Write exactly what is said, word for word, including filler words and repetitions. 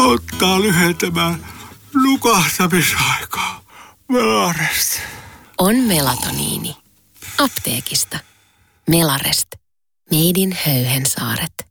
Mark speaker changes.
Speaker 1: auttaa lyhentämään nukahtamisaikaa. Melarest.
Speaker 2: On melatoniini. Apteekista. Melarest. Made in Höyhensaaret.